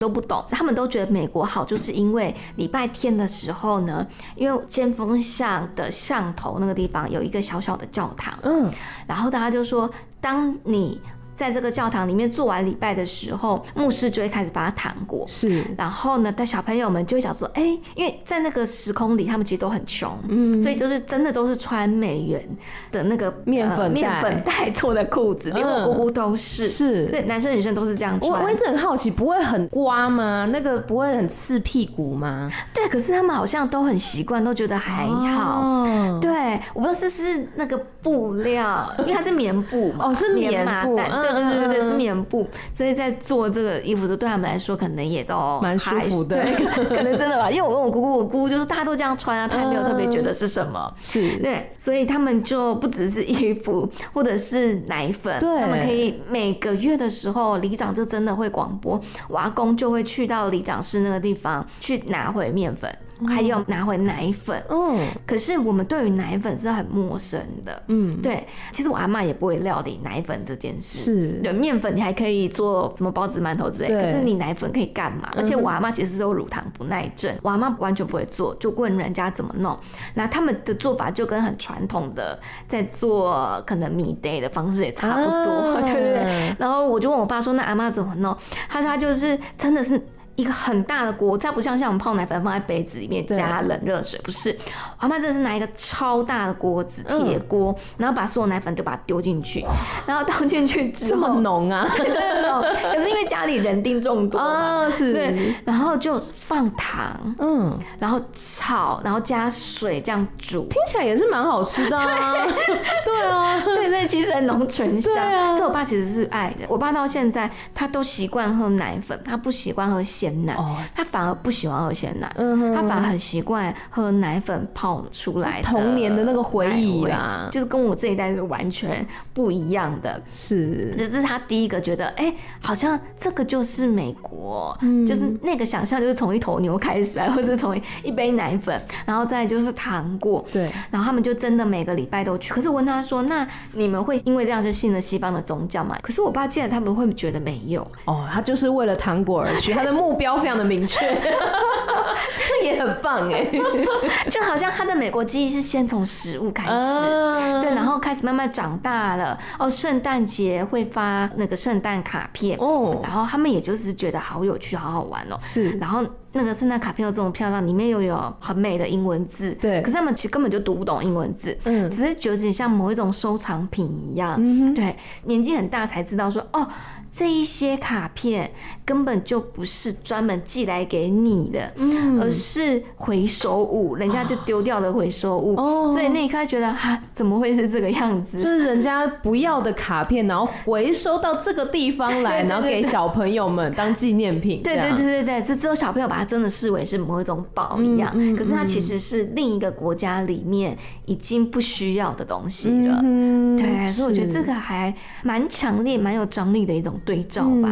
都不懂，他们都觉得美国好，就是因为礼拜天的时候呢，因为尖峰巷的上头那个地方有一个小小的教堂，然后大家就说，当你在这个教堂里面做完礼拜的时候，牧师就会开始发糖果， 是， 然后呢，但小朋友们就会想说，因为在那个时空里，他们其实都很穷，所以就是真的都是穿美元的那个面粉袋做的裤子，连我姑姑都是， 是， 对，男生女生都是这样穿。 我一直很好奇，不会很刮吗？那个不会很刺屁股吗？ 对，可是他们好像都很习惯，都觉得还好。对，我不知道是不是那个布料，因为它是棉布嘛， 是棉布， 对，是棉布，所以在做这个衣服的对他们来说，可能也都蛮舒服的， 对，可能真的吧。因为我问我姑姑就说大家都这样穿啊，她也没有特别觉得是什么， 是， 对，所以他们就不只是衣服或者是奶粉，他们可以每个月的时候，里长就真的会广播，我阿公就会去到里长室那个地方去拿回面粉。还有拿回奶粉，可是我们对于奶粉是很陌生的，对，其实我阿嬷也不会料理奶粉这件事， 是， 对，面粉你还可以做什么包子、馒头之类，可是你奶粉可以干嘛？而且我阿嬷其实是有乳糖不耐症，我阿嬷完全不会做，就问人家怎么弄，那他们的做法就跟很传统的在做可能米day的方式也差不多，对不对？然后我就问我爸说，那阿嬷怎么弄？他说他就是真的是一个很大的锅，它不像我们泡奶粉放在杯子里面加冷热水，不是。我阿嬷真的是拿一个超大的锅子，铁锅，然后把所有奶粉就把它丢进去，然后倒进去之后， 这么浓啊， 对，真的浓。可是因为家里人丁众多嘛， 是， 对，然后就放糖，然后炒，然后加水这样煮， 听起来也是蛮好吃的啊。对啊， 对，其实很浓醇香。所以我爸其实是爱的，我爸到现在他都习惯喝奶粉，他不习惯喝鲜奶，他反而不喜欢喝鲜奶，他反而很习惯喝奶粉泡出来的童年的那个回忆啦， 就是跟我这一代是完全不一样的。 是， 这是他第一个觉得，好像这个就是美国，就是那个想象就是从一头牛开始，或者从一杯奶粉，然后再就是糖果， 对， 然后他们就真的每个礼拜都去。可是我问他说，那你们会因为这样就信了西方的宗教吗？可是我爸竟然他们会觉得没有， 他就是为了糖果而去，他的目标非常的明确，这也很棒哎， 就好像他的美国记忆是先从食物开始，对，然后开始慢慢长大了，圣诞节会发那个圣诞卡片，然后他们也就是觉得好有趣，好好玩哦， 是， 然后那个圣诞卡片又这么漂亮，里面又有很美的英文字， 对， 可是他们其实根本就读不懂英文字，只是觉得像某一种收藏品一样，对，年纪很大才知道说，这一些卡片根本就不是专门寄来给你的，而是回收物，人家就丢掉了回收物，所以那一刻觉得怎么会是这个样子？ 就是人家不要的卡片，然后回收到这个地方来，然后给小朋友们当纪念品。 对，这只有小朋友把它真的视为是某一种宝一样，可是它其实是另一个国家里面已经不需要的东西了。对，所以我觉得这个还蛮强烈、蛮有张力的一种对照吧。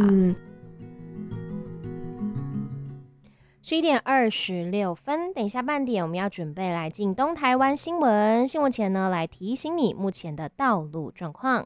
11点26分，等一下半点我们要准备来进东台湾新闻。新闻前呢，来提醒你目前的道路状况。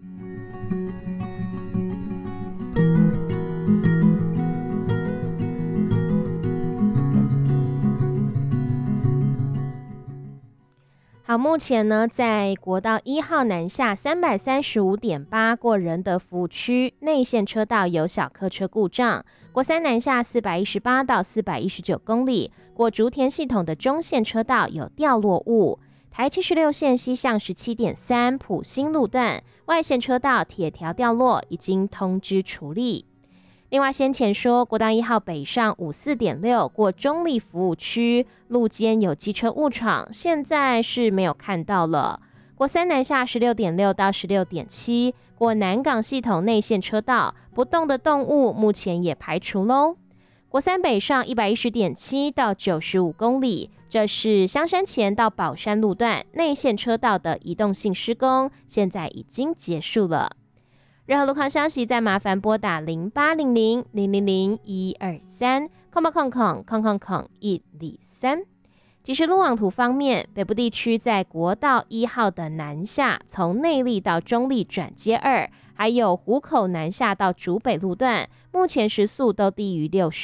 好，目前呢，在国道1号南下335.8过仁德服务区内线车道有小客车故障，国3南下418到419公里，过竹田系统的中线车道有掉落物，台76线西向17.3埔新路段外线车道铁条掉落，已经通知处理。另外，先前说国道1号北上54.6过中立服务区路肩有机车误闯，现在是没有看到了。国3南下16.6到16.7过南港系统内线车道不动的动物目前也排除喽。国3北上110.7到95公里，这是香山前到宝山路段内线车道的移动性施工，现在已经结束了。任何路况消息，再麻烦拨打0800-000-123123。即时路网图方面，北部地区在国道1号的南下，从内坜到中坜转接2， 还有湖口南下到竹北路段，目前时速都低于60。